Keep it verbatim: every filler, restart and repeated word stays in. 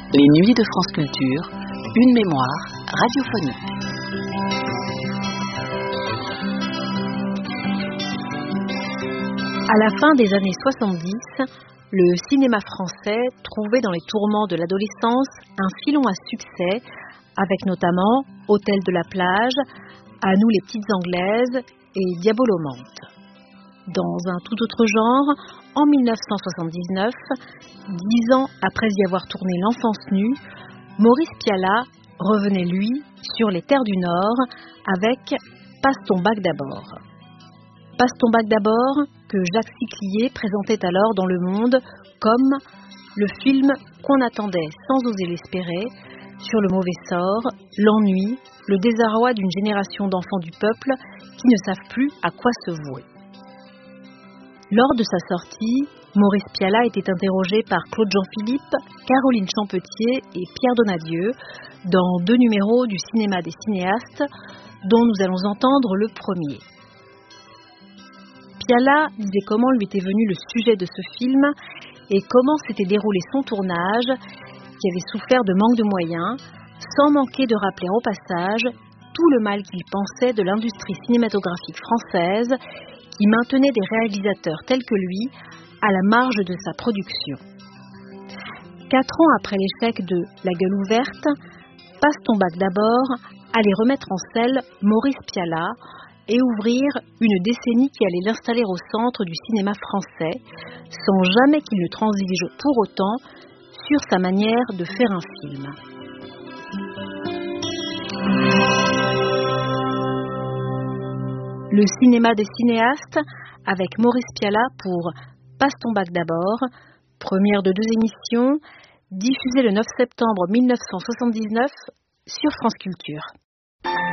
Les nuits de France Culture, une mémoire radiophonique. À la fin des années soixante-dix, le cinéma français trouvait dans les tourments de l'adolescence un filon à succès, avec notamment Hôtel de la plage, À nous les petites anglaises et Diabolomante. Dans un tout autre genre, en mille neuf cent soixante-dix-neuf, dix ans après y avoir tourné L'Enfance nue, Maurice Pialat revenait, lui, sur les terres du Nord avec Passe ton bac d'abord. Passe ton bac d'abord, que Jacques Siclier présentait alors dans Le Monde comme le film qu'on attendait sans oser l'espérer, sur le mauvais sort, l'ennui, le désarroi d'une génération d'enfants du peuple qui ne savent plus à quoi se vouer. Lors de sa sortie, Maurice Pialat était interrogé par Claude Jean-Philippe, Caroline Champetier et Pierre Donadieu dans deux numéros du Cinéma des cinéastes, dont nous allons entendre le premier. Pialat disait comment lui était venu le sujet de ce film et comment s'était déroulé son tournage, qui avait souffert de manque de moyens, sans manquer de rappeler au passage tout le mal qu'il pensait de l'industrie cinématographique française, qui maintenait des réalisateurs tels que lui à la marge de sa production. Quatre ans après l'échec de La Gueule ouverte, Passe ton bac d'abord allait remettre en selle Maurice Pialat et ouvrir une décennie qui allait l'installer au centre du cinéma français, sans jamais qu'il ne transige pour autant sur sa manière de faire un film. Le cinéma des cinéastes, avec Maurice Pialat pour Passe ton bac d'abord, première de deux émissions, diffusée le neuf septembre mille neuf cent soixante-dix-neuf sur France Culture.